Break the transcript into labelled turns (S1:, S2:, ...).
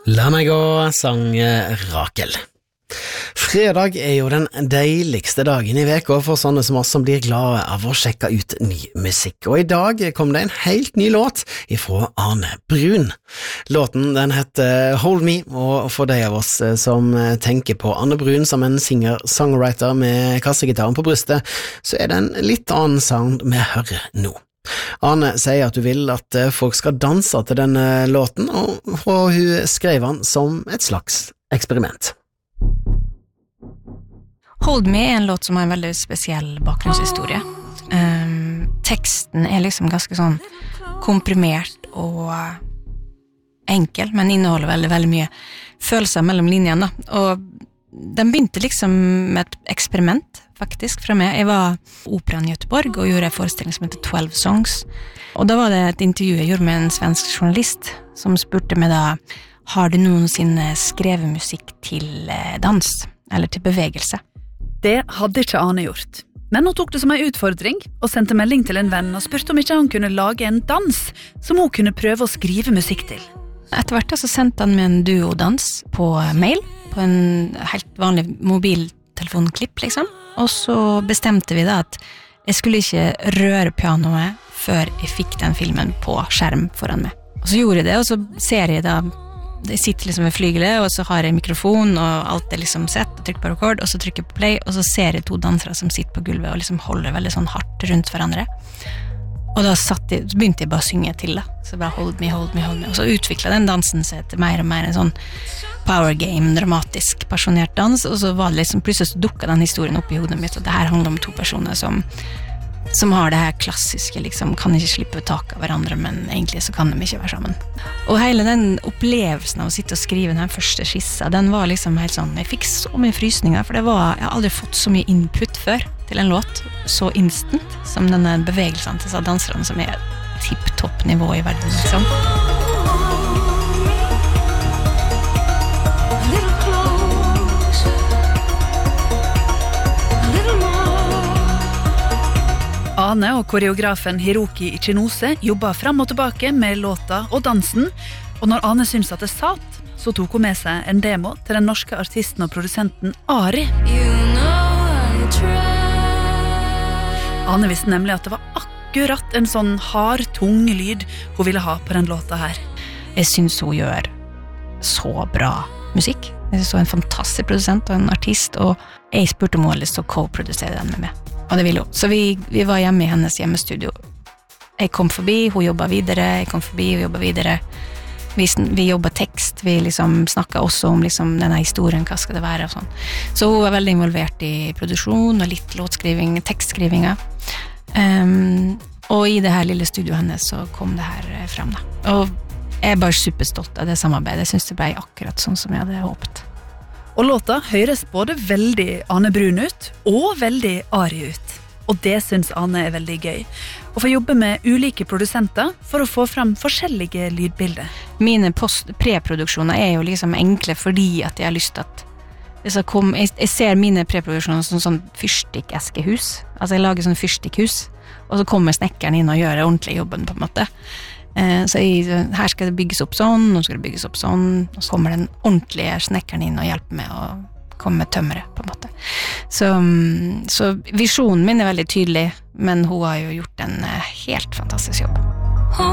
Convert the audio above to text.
S1: La meg gå, sang Rakel. Fredag jo den deiligste dagen i veka for sånne som oss som blir glade av å sjekke ut ny musikk, og i dag kom det en helt ny låt ifra Arne Brun. Låten den heter Hold Me, og for de av oss som tenker på Arne Brun som en singer-songwriter med kassegitaren på brystet, så det en litt annen sound vi hører nå. Arne sier at du vil at folk skal danse til denne låten, og hun skrev han som et slags eksperiment.
S2: Hold Me en låt som har en veldig spesiell bakgrunnshistorie. Teksten liksom ganske sånn komprimert og enkel, men inneholder veldig, veldig mye følelser mellom linjene. Og den begynte liksom med et eksperiment, faktisk, fra meg. Jeg var Operan i Göteborg og gjorde en forestilling som heter 12 Songs. Og da var det et intervju jeg gjorde med en svensk journalist som spurte meg da, har du noensinne skrevet musikk til dans, eller til bevegelse?
S3: Det hadde ikke Arne gjort. Men hun tok det som en utfordring og sendte melding til en venn og spurte om ikke han kunne lage en dans som hun kunne prøve å skrive musikk til.
S2: Etter hvert så sendte han med en duodans på mail, på en helt vanlig mobiltelefonklipp liksom. Og så bestemte vi da at jeg skulle ikke røre pianoet før jeg fikk den filmen på skjerm foran meg. Og så gjorde jeg det, og så ser jeg da jeg sitter liksom ved flygelet, og så har jeg mikrofon, og alt liksom sett, og trykker på record, og så trykker jeg på play, og så ser jeg to dansere som sitter på gulvet, og liksom holder veldig sånn hardt rundt hverandre. Og da begynte jeg bare å synge til da, så bare hold me, hold me, hold me, og så utviklet den dansen seg til mer og mer en sånn power game, dramatisk, passionert dans, og så var det liksom, plutselig så dukket den historien opp i hodet mitt, og det her handler om to personer som har det her klassiske, liksom, kan ikke slippe tak av hverandre, men egentlig så kan de ikke være sammen. Og hele den opplevelsen av å sitte og skrive den første skissa, den var liksom helt sånn, jeg fikk så mye frysninger, for jeg har aldri fått så mye input før til en låt, så instant, som denne bevegelsen til disse danserne, som tipp-topp nivå i verden, liksom.
S3: Arne og koreografen Hiroki Ichinose jobbet frem og tilbake med låta og dansen, og når Arne syntes at det satt, så tok hun med seg en demo til den norske artisten og produsenten Ari. Arne visste nemlig at det var akkurat en sånn hard, tung lyd hun ville ha på den låta her.
S2: Jeg synes hun gjør så bra musikk. Jeg synes hun er en fantastisk produsent og en artist, og jeg spurte om hun hadde lyst til å co-produsere den med meg. Og det ville hun. Så vi var hjemme i hennes hjemmestudio. Jeg kom forbi, hun jobbet videre, jeg kom forbi, hun jobbet videre. Vi jobbet tekst, vi liksom snakket også om liksom denne historien, hva skal det være og sånn. Så hun var veldig involvert i produksjon og litt låtskriving, tekstskrivinga. Og i det her lille studioet hennes så kom det her frem da. Og jeg bare superstolt av det samarbeidet. Jeg synes det ble akkurat sånn som jeg hadde håpet.
S3: Og låta høres både veldig Arne Brun ut, og veldig Ari ut. Og det synes Arne veldig gøy. Å få jobbe med ulike produsenter for å få frem forskjellige lydbilder.
S2: Mine preproduksjoner jo liksom enkle fordi at jeg har lyst til at jeg ser mine preproduksjoner som sånn fyrstikkeskehus. Altså jeg lager sånn fyrstikkhus, og så kommer snekkeren inn og gjør ordentlig jobben på en måte. Så her skal det bygges opp sånn, og så skal det bygges opp sånn, og så kommer den ordentlige snekkeren inn og hjelper med å komme med tømmeret på en måte. Så visjonen min veldig tydelig, men hun har jo gjort en helt fantastisk jobb.